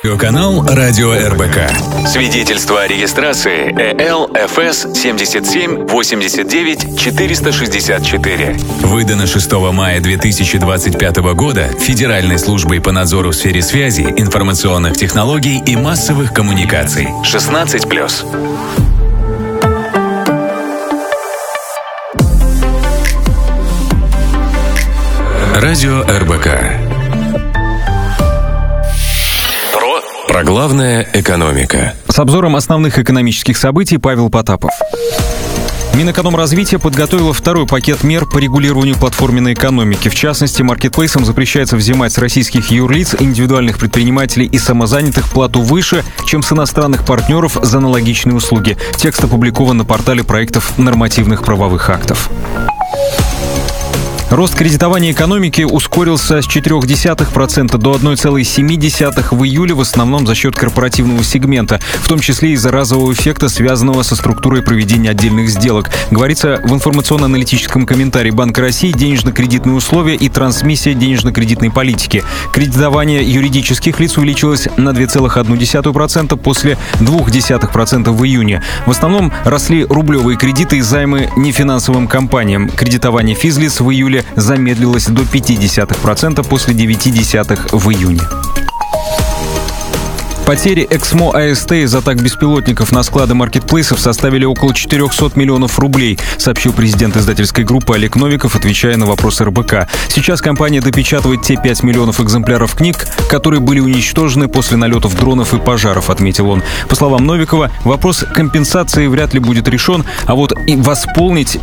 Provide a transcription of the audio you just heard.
Видеоканал «Радио РБК». Свидетельство о регистрации ЭЛ-ФС 77 89 464. Выдано 6 мая 2025 года Федеральной службой по надзору в сфере связи, информационных технологий и массовых коммуникаций. 16+. Радио РБК. Про главное экономика. С обзором основных экономических событий Павел Потапов. Минэкономразвитие подготовило второй пакет мер по регулированию платформенной экономики. В частности, маркетплейсам запрещается взимать с российских юрлиц, индивидуальных предпринимателей и самозанятых плату выше, чем с иностранных партнеров за аналогичные услуги. Текст опубликован на портале проектов нормативных правовых актов. Рост кредитования экономики ускорился с 0,4% до 1,7% в июле, в основном за счет корпоративного сегмента, в том числе из-за разового эффекта, связанного со структурой проведения отдельных сделок. Говорится в информационно-аналитическом комментарии Банка России «Денежно-кредитные условия и трансмиссия денежно-кредитной политики». Кредитование юридических лиц увеличилось на 2,1% после 0,2% в июне. В основном росли рублевые кредиты и займы нефинансовым компаниям. Кредитование физлиц в июле замедлилось до 0,5% после 0,9% в июне. Потери Эксмо АСТ из атак беспилотников на склады маркетплейсов составили около 400 миллионов рублей, сообщил президент издательской группы Олег Новиков, отвечая на вопрос РБК. Сейчас компания допечатывает те 5 миллионов экземпляров книг, которые были уничтожены после налетов дронов и пожаров, отметил он. По словам Новикова, вопрос компенсации вряд ли будет решен, а вот и восполнить